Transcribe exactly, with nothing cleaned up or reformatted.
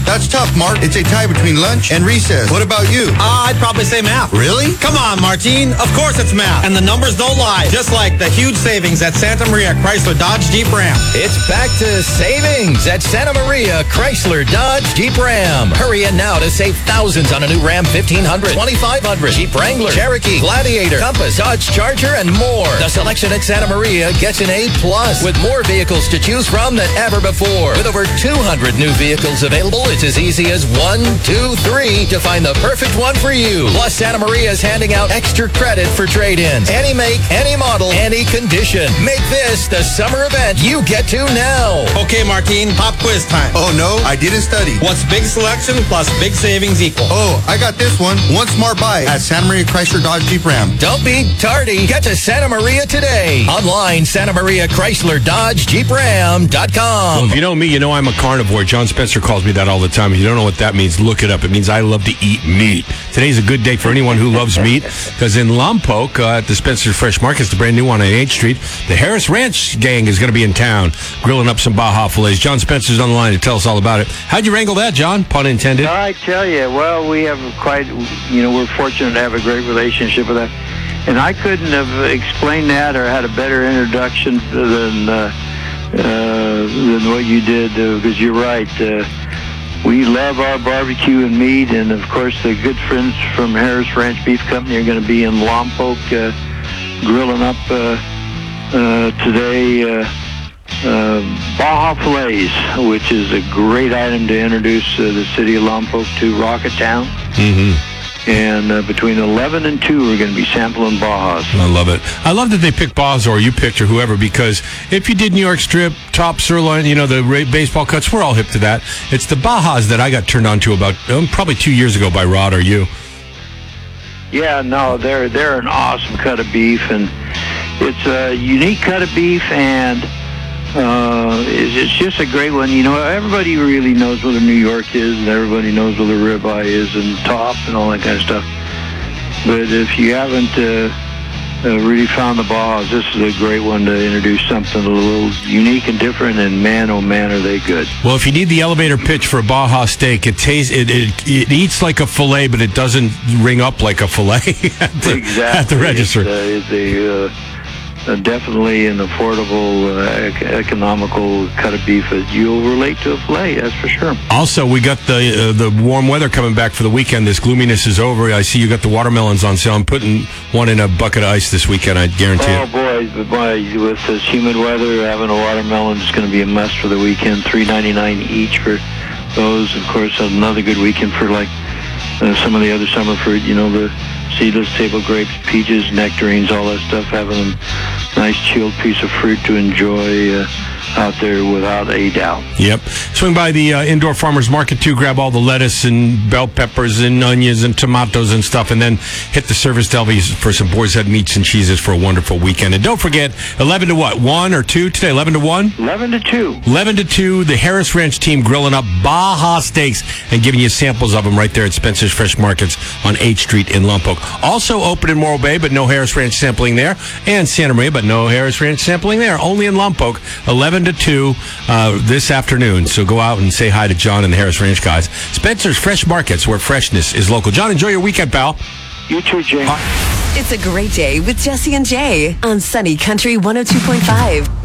That's tough, Mark. It's a tie between lunch and recess. What about you? Uh, I'd probably say math. Really? Come on, Martine. Of course it's math. And the numbers don't lie. Just like the huge savings at Santa Maria Chrysler Dodge Jeep Ram. It's back to savings at Santa Maria Chrysler Dodge Jeep Ram. Hurry in now to save thousands on a new Ram fifteen hundred, twenty-five hundred, Jeep Wrangler, Cherokee, Gladiator, Compass, Dodge Charger, and more. The selection at Santa Maria gets an A plus with more vehicles to choose from than ever before. With over two hundred new vehicles available, it's as easy as one, two, three to find the perfect one for you. Plus, Santa Maria is handing out extra credit for trade-ins. Any make, any model, any condition. Make this the summer event you get to now. Okay, Martine, pop quiz time. Oh, no, I didn't study. What's big selection plus big savings equal? Oh, I got this one. One smart buy at Santa Maria Chrysler Dodge Jeep Ram. Don't be tardy. Get to Santa Maria today. Online, Santa Maria Chrysler Dodge Jeep Ram dot com. Well, if you know me, you know I'm a carnivore. John Spencer calls me that all the time. If you don't know what that means, look it up. It means I love to eat meat. Today's a good day for anyone who loves meat, because in Lompoc, uh, at the Spencer's Fresh Market, the brand new one on eighth Street, the Harris Ranch gang is going to be in town, grilling up some Baja fillets. John Spencer's on the line to tell us all about it. How'd you wrangle that, John? Pun intended. I tell you, well, we have quite, you know, we're fortunate to have a great relationship with that. And I couldn't have explained that or had a better introduction than uh, uh, than what you did, uh, because you're right. Uh, we love our barbecue and meat, and of course the good friends from Harris Ranch Beef Company are going to be in Lompoc uh, grilling up uh, uh, today uh, uh, Baja fillets, which is a great item to introduce uh, the city of Lompoc to Rocketown. Mm-hmm. And uh, between eleven and two, we're going to be sampling Bajas. I love it. I love that they pick Bajas, or you picked, or whoever, because if you did New York strip, top sirloin, you know, the ra- baseball cuts, we're all hip to that. It's the Bajas that I got turned on to about um, probably two years ago by Rod or you. Yeah, no, they're they're an awesome cut of beef, and it's a unique cut of beef, and uh, it's, it's just a great one. You know, everybody really knows what a New York is, and everybody knows what a ribeye is, and top, and all that kind of stuff. But if you haven't uh, uh, really found the Bajas, this is a great one to introduce something a little unique and different, and man, oh man, are they good. Well, if you need the elevator pitch for a Baja steak, it tastes it, it, it eats like a filet, but it doesn't ring up like a filet at, the, exactly. at the register. It's, uh, it's a, uh, Uh, definitely an affordable, uh, ec- economical cut of beef that you'll relate to a filet, that's for sure. Also, we got the uh, the warm weather coming back for the weekend. This gloominess is over. I see you got the watermelons on sale. I'm putting one in a bucket of ice this weekend, I guarantee oh, it. boy, boy, with this humid weather, having a watermelon is going to be a must for the weekend. three ninety-nine each for those. Of course, another good weekend for like uh, some of the other summer fruit, you know, the seedless table grapes, peaches, nectarines, all that stuff, having a nice chilled piece of fruit to enjoy uh, out there without a doubt. Yep. Swing by the uh, indoor farmers market too, grab all the lettuce and bell peppers and onions and tomatoes and stuff, and then hit the Service Delvies for some boar's head meats and cheeses for a wonderful weekend. And don't forget, eleven to what, one or two today? eleven to one? eleven to two. eleven to two, the Harris Ranch team grilling up Baja steaks and giving you samples of them right there at Spencer's Fresh Markets on eighth Street in Lompoc. Also open in Morro Bay, but no Harris Ranch sampling there. And Santa Maria, but no Harris Ranch sampling there. Only in Lompoc, eleven to two uh, this afternoon. So go out and say hi to John and the Harris Ranch guys. Spencer's Fresh Markets, where freshness is local. John, enjoy your weekend, pal. You too, Jay. It's a great day with Jesse and Jay on Sunny Country one oh two point five.